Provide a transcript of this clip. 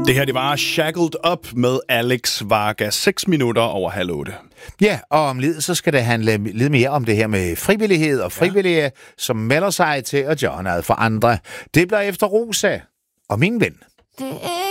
Det her, det var Shackled Up med Alex Varga. 6 minutter over 7:30. Ja, og om lidt, så skal det handle lidt mere om det her med frivillighed og frivillige, som melder sig til at gøre noget for andre. Det bliver efter Rosa og min ven.